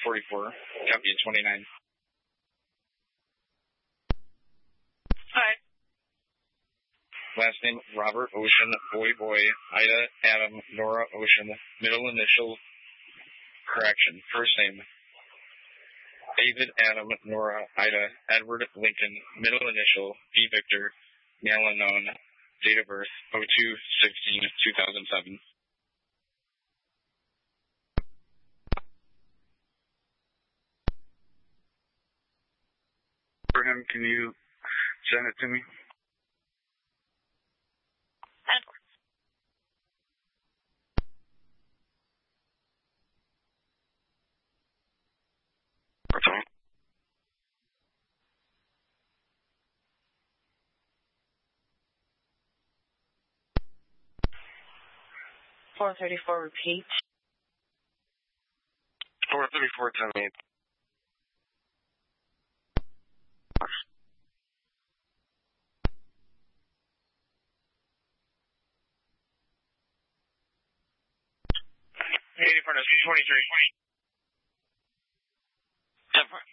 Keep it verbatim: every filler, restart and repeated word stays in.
forty-four, copy twenty-nine. Hi. Last name, Robert Ocean, Boy Boy, Ida, Adam, Nora Ocean, middle initial, correction, first name, David, Adam, Nora, Ida, Edward, Lincoln, middle initial, B. Victor, male unknown, date of birth, oh two sixteen two thousand seven. For him, can you send it to me? Okay. four thirty-four, repeat. four thirty-four, ten eight. eighty front of C twenty-three.